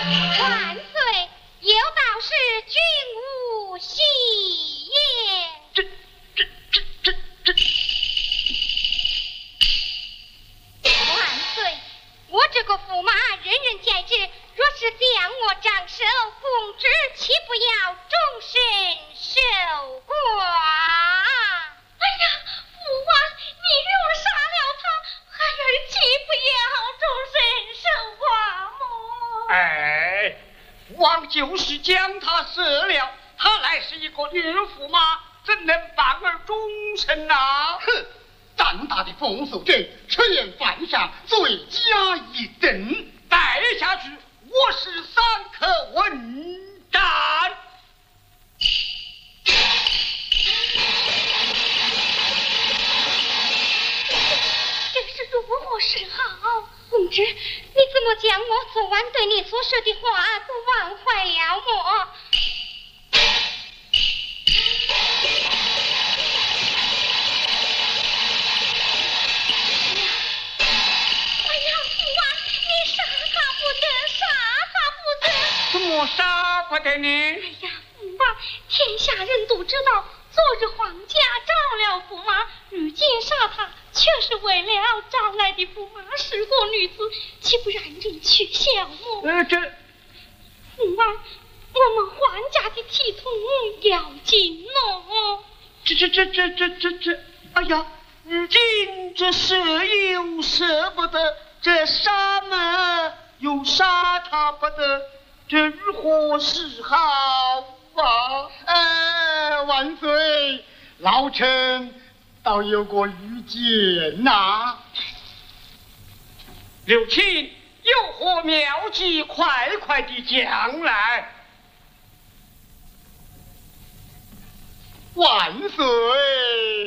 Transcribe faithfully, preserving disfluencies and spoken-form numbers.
万岁，有道是君无戏言。 这这这这这。 万岁，我这个驸马人人皆知，若是将我斩首，公之岂不要终身受挂？ 哎呀，父王，你若杀了他，孩儿岂不要终身受挂么？ 哎，父王就是将他射了，他乃是一个女驸马，怎能反而终身呐？ 哼！胆大的冯守贞，吃言犯上，罪加一等， 待下去，我是三可问斩。 这是如何是好？ 公之，你怎么将我昨晚对你所说的话都忘怀了么？ 怎么杀不得呢？ 哎呀，驸马，天下人都知道，昨日皇家招了驸马，如今杀他，却是为了招来的驸马是个女子，岂不让人取笑么？ 呃，这驸马，我们皇家的体统要紧哦。 这这这这这这这，哎呀，如今这舍又舍不得，这杀嘛又杀他不得。这如何是好啊？ 哎，万岁，老臣倒有个愚见呐、啊。 刘钦有何妙计，快快地讲来。 万岁。